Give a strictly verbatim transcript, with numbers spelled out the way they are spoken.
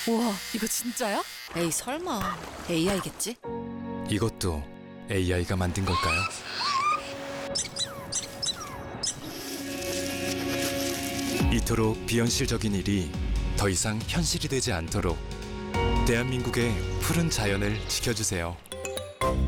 우와, 이거 진짜야? 에이 설마 에이아이겠지? 이것도 에이아이가 만든 걸까요? 이토록 비현실적인 일이 더 이상 현실이 되지 않도록 대한민국의 푸른 자연을 지켜주세요.